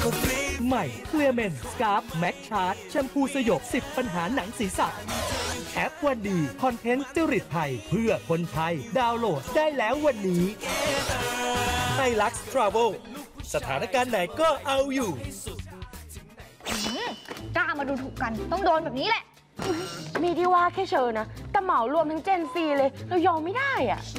ใหม่เคลียร์เมนสกาฟแม็กชาร์ดแชมพูสยบ10 ปัญหาหนังศีรษะแอปวันดีคอนเทนต์จริตไทยเพื่อคนไทยดาวน์โหลดได้แล้ววันนี้ไฮลักซ์ทราเวลสถานการณ์ไหนก็เอาอยู่กล้ามาดูถูกกันต้องโดนแบบนี้แหละมีที่ว่าแค่เชิญนะแต่เหมารวมทั้งเจนซีเลยเรายอมไม่ได้อ่ะ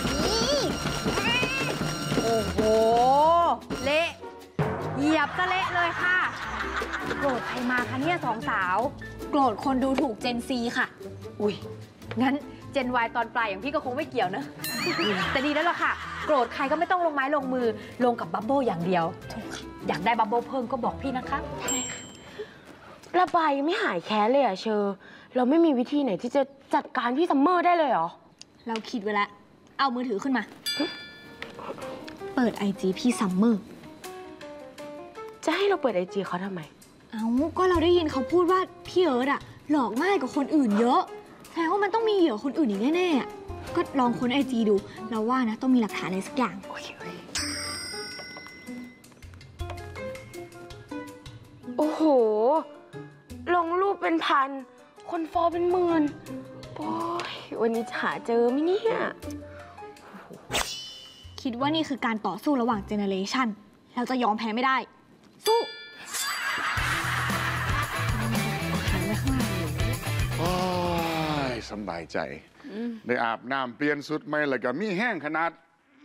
โอ้โหเละเหยียบซะเละเลยค่ะโกรธใครมาคะเนี่ยสองสาวโกรธคนดูถูกเจนซีค่ะอุ้ยงั้นเจนวายตอนปลายอย่างพี่ก็คงไม่เกี่ยวนะ แต่ดีแล้วล่ะค่ะโกรธใครก็ไม่ต้องลงไม้ลงมือลงกับบับเบิ้ลอย่างเดียวอยากได้บับเบิ้ลเพิ่มก็บอกพี่นะคะระบายไม่หายแค้นเลยอ่ะเชอเราไม่มีวิธีไหนที่จะจัดการพี่ซัมเมอร์ได้เลยเหรอเราคิดไว้แล้วเอามือถือขึ้นมาเปิด IG พี่ซัมเมอร์จะให้เราเปิด IG เขาทำไมก็เราได้ยินเขาพูดว่าพี่เอิร์ธอะหลอกง่ายกว่าคนอื่นเยอะแสดงว่ามันต้องมีเหยื่อคนอื่นอีกแน่ๆก็ลองค้น IG ดูเราว่านะต้องมีหลักฐานอะไรสักอย่างโอ้โหลงรูปเป็นพันคนฟอลเป็นหมื่นโอ้ยวันนี้จะหาเจอไหมเนี่ยคิดว่านี่คือการต่อสู้ระหว่างเจเนอเรชันเราจะยอมแพ้ไม่ได้สู้โอ้ยสบายใจได้อาบน้ำเปลี่ยนสุดไหมแล้วก็มีแห้งขนาด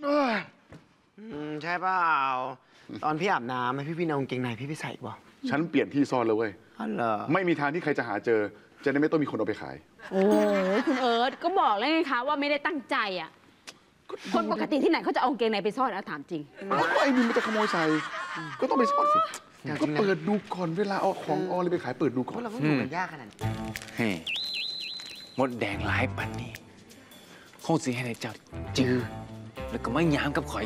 ใช่เปล่าตอนพี่อาบน้ำให้พี่เอากางเกงในพี่ไปใส่ป่ะฉันเปลี่ยนที่ซ่อนเลยเว้ยเหรอไม่มีทางที่ใครจะหาเจอจะได้ไม่ต้องมีคนเอาไปขายโอ้คุณเอิร์ธก็บอกแล้วไงคะว่าไม่ได้ตั้งใจอ่ะคนปกติที่ไหนเขาจะเอากางเกงในไปซ่อนแล้วถามจริงไอ้นี่มันจะขโมยใส่ก็ต้องไปซ่อนสิก็เปิดดูก่อนเวลาเอาของอะไรไปขายเปิดดูก่อนเราก็อยู่กันยากขนาดนี้มดแดงหลายปันนี่คงสิให้ในเจ้าจื้อแล้วก็ไม่ย้ำกับข่อย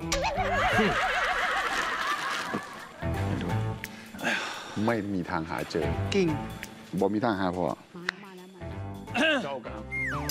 ไม่มีทางหาเจอกิ่งบอกมีทางหาพอเจ้ากับ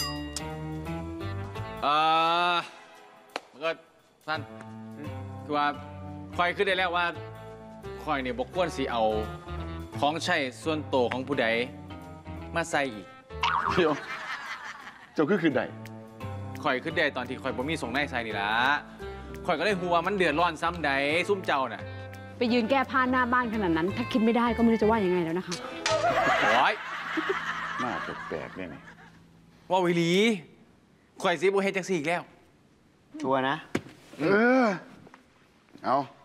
มันก็สั้นคือว่าคอยขึ้นได้แล้วว่าคอยเนี่ยบกควรสิเอาของใช้ส่วนโตของผู้ใดมาใส่อีกเดี๋ยวเจ้าคือใดคอยขึ้นได้ตอนที่คอยบ่มีส่งในใส่นี่ละคอยก็เลยหัวมันเดือดร้อนซ้ำใดซุ่มเจ้าน่ะไปยืนแก้ผ้าหน้าบ้านขนาดนั้นถ้าคิดไม่ได้ก็ไม่รู้จะว่ายังไงแล้วนะคะโอ้ยน่าแปลกๆเนี่ยไงว่าวิลีข่อยซีโบเฮจังสี่อีกแล้วชัวร์นะเอา